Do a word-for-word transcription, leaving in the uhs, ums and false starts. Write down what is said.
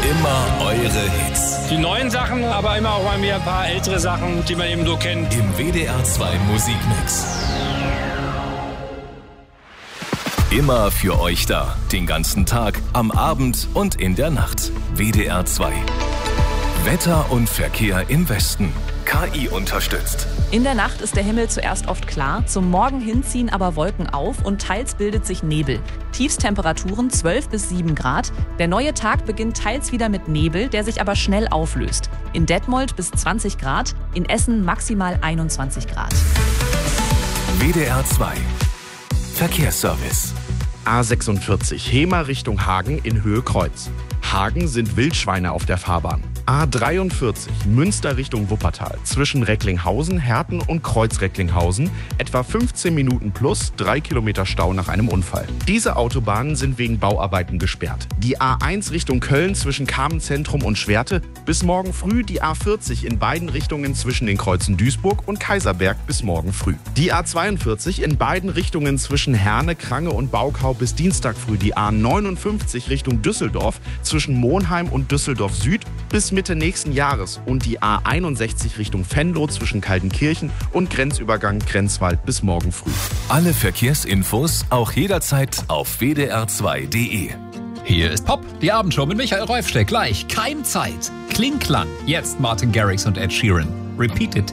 Immer eure Hits. Die neuen Sachen, aber immer auch mal wieder ein paar ältere Sachen, die man eben so kennt. Im W D R zwei Musikmix. Immer für euch da. Den ganzen Tag, am Abend und in der Nacht. W D R zwei. Wetter und Verkehr im Westen. K I unterstützt. In der Nacht ist der Himmel zuerst oft klar, zum Morgen hin ziehen aber Wolken auf und teils bildet sich Nebel. Tiefstemperaturen zwölf bis sieben Grad. Der neue Tag beginnt teils wieder mit Nebel, der sich aber schnell auflöst. In Detmold bis zwanzig Grad, in Essen maximal einundzwanzig Grad. W D R zwei. Verkehrsservice. A sechsundvierzig, Hemer Richtung Hagen in Höhe Kreuz. Hagen sind Wildschweine auf der Fahrbahn. A dreiundvierzig, Münster Richtung Wuppertal. Zwischen Recklinghausen, Herten und Kreuz-Recklinghausen. Etwa fünfzehn Minuten plus drei Kilometer Stau nach einem Unfall. Diese Autobahnen sind wegen Bauarbeiten gesperrt. Die A eins Richtung Köln zwischen Kamenz-Zentrum und Schwerte. Bis morgen früh die A vierzig in beiden Richtungen zwischen den Kreuzen Duisburg und Kaiserberg bis morgen früh. Die A zweiundvierzig in beiden Richtungen zwischen Herne, Krange und Baukau bis Dienstag früh. Die A neunundfünfzig Richtung Düsseldorf zwischen Monheim und Düsseldorf Süd bis Mitte nächsten Jahres und die A einundsechzig Richtung Venlo zwischen Kaltenkirchen und Grenzübergang Grenzwald bis morgen früh. Alle Verkehrsinfos auch jederzeit auf w d r zwei punkt d e. Hier ist Pop, die Abendshow mit Michael Reufstedt. Gleich Keimzeit. Kling Klang. Jetzt Martin Garrix und Ed Sheeran. Repeat It.